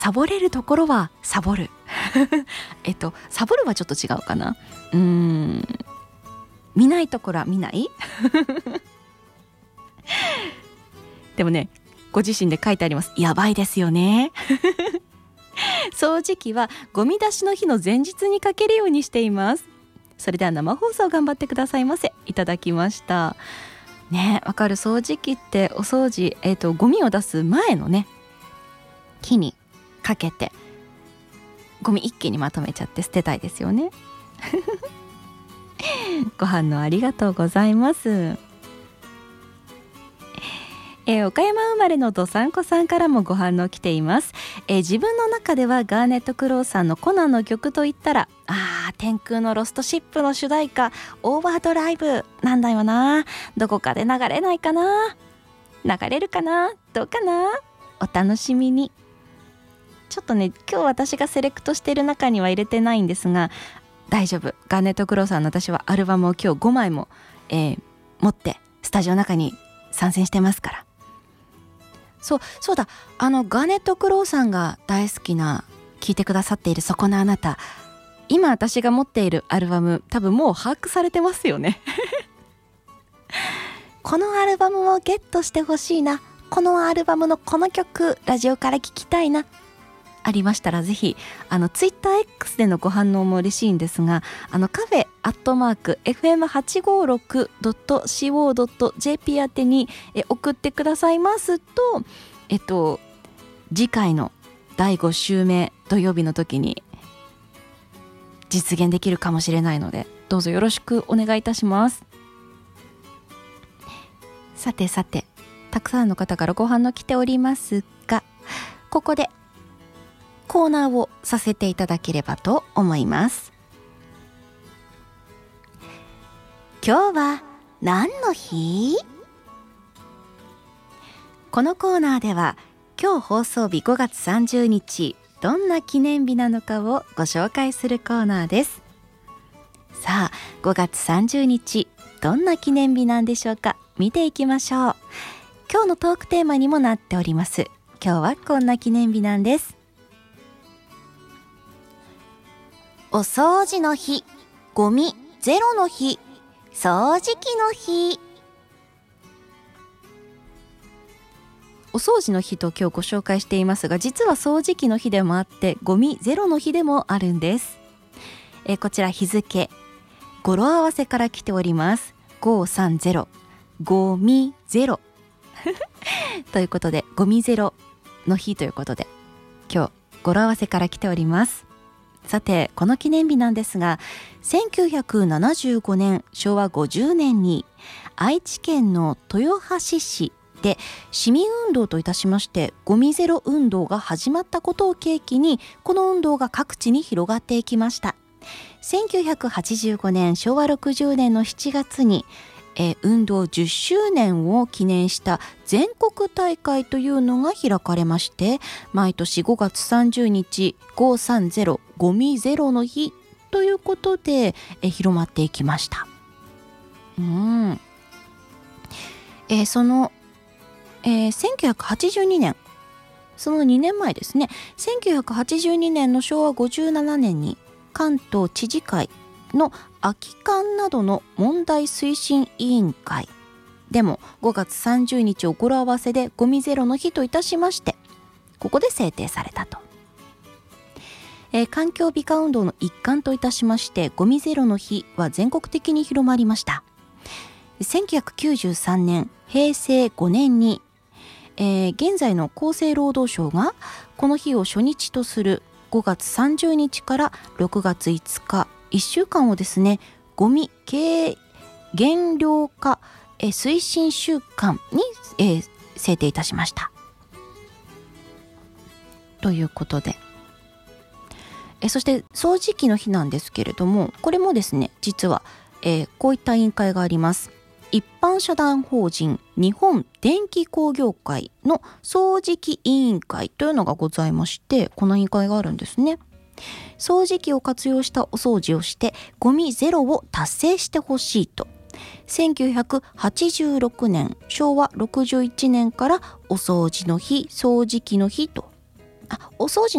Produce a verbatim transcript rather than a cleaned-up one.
サボれるところはサボるえっとサボるはちょっと違うかな。うーん見ないところは見ないでもね、ご自身で書いてあります。やばいですよね掃除機はゴミ出しの日の前日にかけるようにしています。それでは生放送頑張ってくださいませ。いただきましたね。わかる。掃除機ってお掃除、えーと、ゴミを出す前のね日にかけてゴミ一気にまとめちゃって捨てたいですよねご反応ありがとうございます。えー、岡山生まれのどさんこさんからもご反応来ています。えー、自分の中ではガーネット・クロウさんのコナンの曲といったら、あー天空のロストシップの主題歌オーバードライブなんだよな。どこかで流れないかな、流れるかな、どうかな、お楽しみに。ちょっとね、今日私がセレクトしている中には入れてないんですが、大丈夫。ガーネット・クロウさんの私はアルバムを今日ごまいも、えー、持ってスタジオの中に参戦してますから。そうそうだ、あのガーネット・クロウさんが大好きな、聞いてくださっているそこのあなた、今私が持っているアルバム多分もう把握されてますよねこのアルバムをゲットしてほしいな、このアルバムのこの曲ラジオから聴きたいな、ありましたらぜひあのツイッター X でのご反応も嬉しいんですが、あのカフェアットマーク エフエムはちごーろくドットシーオードットジェーピー 宛てにえ送ってくださいますと、えっと次回のだいご週目土曜日の時に実現できるかもしれないので、どうぞよろしくお願いいたします。さてさて、たくさんの方からご反応来ておりますが、ここでコーナーをさせていただければと思います。今日は何の日？このコーナーでは今日放送日ごがつさんじゅうにち、どんな記念日なのかをご紹介するコーナーです。さあごがつさんじゅうにち、どんな記念日なんでしょうか。見ていきましょう。今日のトークテーマにもなっております。今日はこんな記念日なんです。お掃除の日、ゴミゼロの日、掃除機の日。お掃除の日と今日ご紹介していますが、実は掃除機の日でもあってゴミゼロの日でもあるんです。えー、こちら日付語呂合わせから来ております。ごさんゼロ、ゴミゼロということで、ゴミゼロの日ということで、今日語呂合わせから来ております。さてこの記念日なんですが、せんきゅうひゃくななじゅうごねんしょうわごじゅうねんに愛知県の豊橋市で市民運動といたしましてゴミゼロ運動が始まったことを契機に、この運動が各地に広がっていきました。せんきゅうひゃくはちじゅうごねんしょうわろくじゅうねんのしちがつに、えー、運動じゅっしゅうねんを記念した全国大会というのが開かれまして、毎年ごがつさんじゅうにちごさんゼロゴミゼロの日ということで、えー、広まっていきました。うん、えー、その、えー、せんきゅうひゃくはちじゅうにねん、そのにねんまえですね、せんきゅうひゃくはちじゅうにねんのしょうわごじゅうななねんに関東知事会の空き缶などの問題推進委員会でもごがつさんじゅうにちを語呂合わせでゴミゼロの日といたしまして、ここで制定されたと。えー、環境美化運動の一環といたしましてゴミゼロの日は全国的に広まりました。せんきゅうひゃくきゅうじゅうさんねんへいせいごねんに、えー、現在の厚生労働省がこの日を初日とするごがつさんじゅうにちからろくがついつか、いっしゅうかんをですね、ゴミ軽減量化え推進週間に、えー、制定いたしました。ということで、えそして掃除機の日なんですけれども、これもですね、実は、えー、こういった委員会があります。一般社団法人日本電気工業会の掃除機委員会というのがございまして、この委員会があるんですね。掃除機を活用したお掃除をしてゴミゼロを達成してほしいと、せんきゅうひゃくはちじゅうろくねんしょうわろくじゅういちねんからお掃除の日、掃除機の日とあ、お掃除